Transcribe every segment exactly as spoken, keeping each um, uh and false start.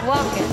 Walking.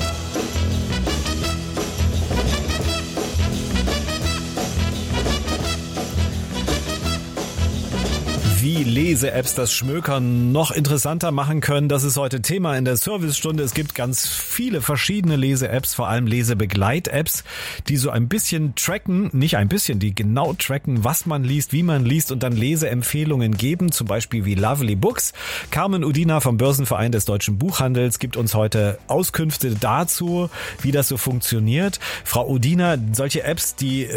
Wie Lese-Apps das Schmökern noch interessanter machen können, das ist heute Thema in der Servicestunde. Es gibt ganz viele verschiedene Lese-Apps, vor allem Lesebegleit-Apps, die so ein bisschen tracken, nicht ein bisschen, die genau tracken, was man liest, wie man liest und dann Leseempfehlungen geben, zum Beispiel wie Lovely Books. Carmen Udina vom Börsenverein des Deutschen Buchhandels gibt uns heute Auskünfte dazu, wie das so funktioniert. Frau Udina, solche Apps, die,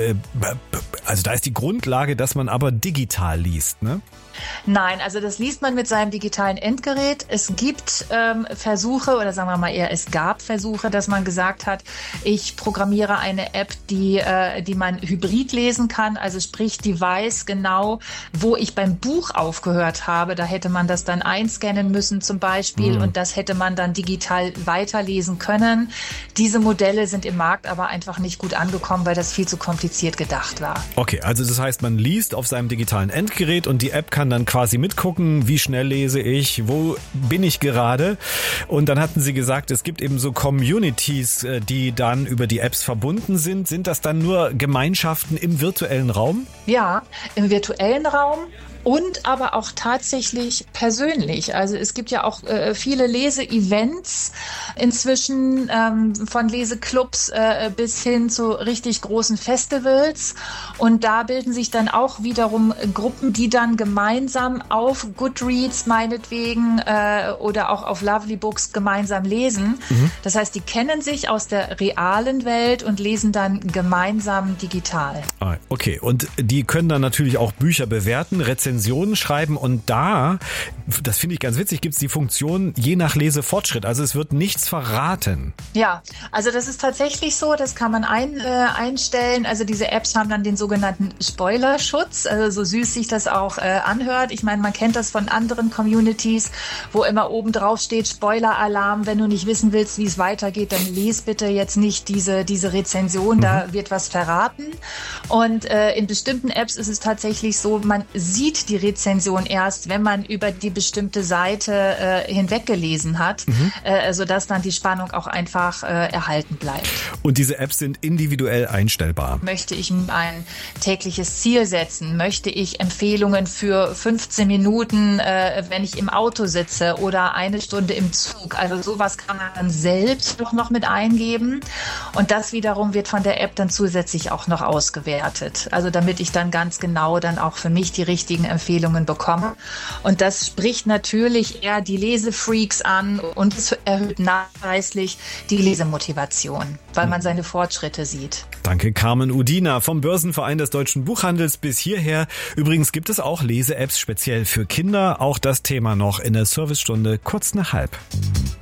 also da ist die Grundlage, dass man aber digital liest, ne? Nein, also das liest man mit seinem digitalen Endgerät. Es gibt ähm, Versuche, oder sagen wir mal eher, es gab Versuche, dass man gesagt hat, ich programmiere eine App, die, äh, die man hybrid lesen kann. Also sprich, die weiß genau, wo ich beim Buch aufgehört habe. Da hätte man das dann einscannen müssen zum Beispiel mhm. und das hätte man dann digital weiterlesen können. Diese Modelle sind im Markt aber einfach nicht gut angekommen, weil das viel zu kompliziert gedacht war. Okay, also das heißt, man liest auf seinem digitalen Endgerät und die App kann dann quasi mitgucken, wie schnell lese ich, wo bin ich gerade. Und dann hatten Sie gesagt, es gibt eben so Communities, die dann über die Apps verbunden sind. Sind das dann nur Gemeinschaften im virtuellen Raum? Ja, im virtuellen Raum. Und aber auch tatsächlich persönlich. Also es gibt ja auch äh, viele Lese-Events inzwischen, ähm, von Leseclubs äh, bis hin zu richtig großen Festivals. Und da bilden sich dann auch wiederum Gruppen, die dann gemeinsam auf Goodreads meinetwegen äh, oder auch auf Lovely Books gemeinsam lesen. Mhm. Das heißt, die kennen sich aus der realen Welt und lesen dann gemeinsam digital. Ah, okay, und die können dann natürlich auch Bücher bewerten, Rezensionen schreiben und da, das finde ich ganz witzig, gibt es die Funktion je nach Lesefortschritt. Also es wird nichts verraten. Ja, also das ist tatsächlich so, das kann man ein, äh, einstellen. Also diese Apps haben dann den sogenannten Spoilerschutz, also so süß sich das auch äh, anhört. Ich meine, man kennt das von anderen Communities, wo immer oben drauf steht, Spoiler-Alarm, wenn du nicht wissen willst, wie es weitergeht, dann les bitte jetzt nicht diese, diese Rezension, mhm. da wird was verraten. Und äh, in bestimmten Apps ist es tatsächlich so, man sieht die Rezension erst, wenn man über die bestimmte Seite äh, hinweggelesen hat, mhm. äh, sodass dann die Spannung auch einfach äh, erhalten bleibt. Und diese Apps sind individuell einstellbar. Möchte ich ein tägliches Ziel setzen? Möchte ich Empfehlungen für fünfzehn Minuten, äh, wenn ich im Auto sitze oder eine Stunde im Zug? Also sowas kann man dann selbst doch noch mit eingeben. Und das wiederum wird von der App dann zusätzlich auch noch ausgewertet. Also damit ich dann ganz genau dann auch für mich die richtigen Empfehlungen bekomme. Und das spricht natürlich eher die Lesefreaks an und es erhöht nachweislich die Lesemotivation, weil man seine Fortschritte sieht. Danke, Carmen Udina vom Börsenverein des Deutschen Buchhandels bis hierher. Übrigens gibt es auch Lese-Apps speziell für Kinder. Auch das Thema noch in der Servicestunde kurz nach halb.